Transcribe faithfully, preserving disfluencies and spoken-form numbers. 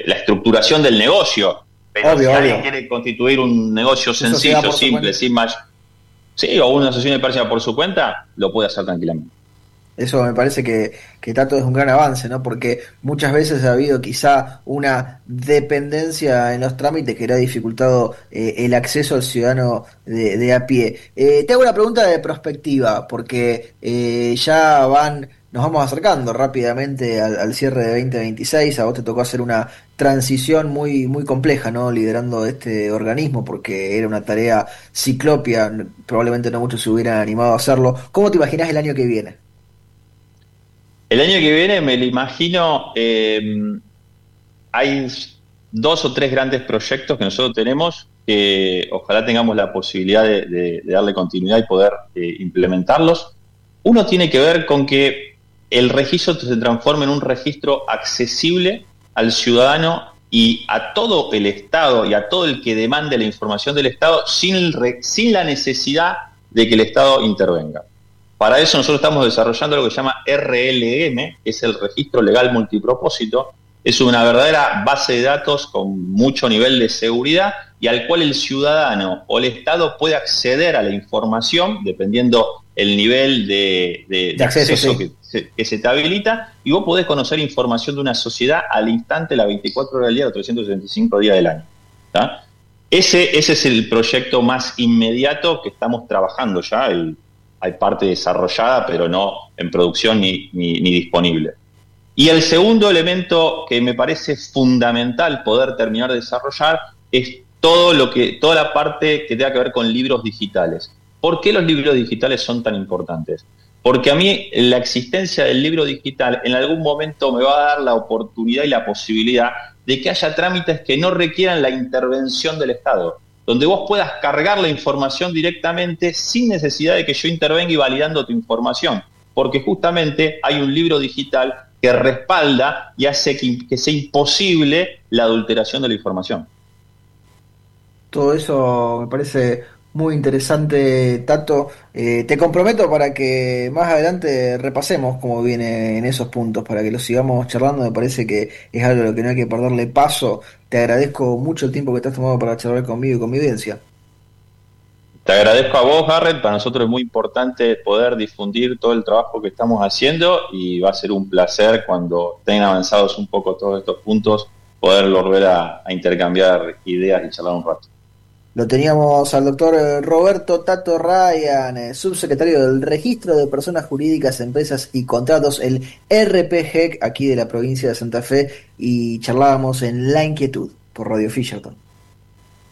eh, la estructuración del negocio. Pero obvio, si alguien obvio. quiere constituir un negocio Una sociedad sencillo, por su simple, cuenta. sin más, sí, o una asociación de pérdida por su cuenta, lo puede hacer tranquilamente. Eso me parece que, que Tato es un gran avance, ¿no? Porque muchas veces ha habido quizá una dependencia en los trámites que le ha dificultado eh, el acceso al ciudadano de, de a pie. Eh, te hago una pregunta de prospectiva, porque eh, ya van, nos vamos acercando rápidamente al, al cierre de veinte veintiséis. A vos te tocó hacer una transición muy, muy compleja, ¿no? Liderando este organismo, porque era una tarea ciclopia, probablemente no muchos se hubieran animado a hacerlo. ¿Cómo te imaginás el año que viene? El año que viene me lo imagino, eh, hay dos o tres grandes proyectos que nosotros tenemos que ojalá tengamos la posibilidad de, de- de darle continuidad y poder eh, implementarlos. Uno tiene que ver con que el registro se transforme en un registro accesible al ciudadano y a todo el Estado y a todo el que demande la información del Estado sin, el re- sin la necesidad de que el Estado intervenga. Para eso nosotros estamos desarrollando lo que se llama R L M, que es el Registro Legal Multipropósito. Es una verdadera base de datos con mucho nivel de seguridad y al cual el ciudadano o el Estado puede acceder a la información dependiendo el nivel de, de- De de acceso, acceso sí. que se, que se te habilita, y vos podés conocer información de una sociedad al instante, las veinticuatro horas del día, los trescientos sesenta y cinco días del año. ¿Tá? Ese, ese es el proyecto más inmediato que estamos trabajando ya. El, hay parte desarrollada, pero no en producción ni, ni, ni disponible. Y el segundo elemento que me parece fundamental poder terminar de desarrollar es todo lo que, toda la parte que tenga que ver con libros digitales. ¿Por qué los libros digitales son tan importantes? Porque a mí la existencia del libro digital en algún momento me va a dar la oportunidad y la posibilidad de que haya trámites que no requieran la intervención del Estado, donde vos puedas cargar la información directamente sin necesidad de que yo intervenga y validando tu información, porque justamente hay un libro digital que respalda y hace que, que sea imposible la adulteración de la información. Todo eso me parece muy interesante, Tato. Eh, te comprometo para que más adelante repasemos cómo viene en esos puntos, para que los sigamos charlando. Me parece que es algo a lo que no hay que perderle paso. Te agradezco mucho el tiempo que te has tomado para charlar conmigo y con mi audiencia. Te agradezco a vos, Garrett. Para nosotros es muy importante poder difundir todo el trabajo que estamos haciendo y va a ser un placer cuando tengan avanzados un poco todos estos puntos poder volver a, a intercambiar ideas y charlar un rato. Lo teníamos al doctor eh, Roberto Tato Ryan, eh, subsecretario del Registro de Personas Jurídicas, Empresas y Contratos, el R P G aquí de la provincia de Santa Fe, y charlábamos en La Inquietud por Radio Fisherton.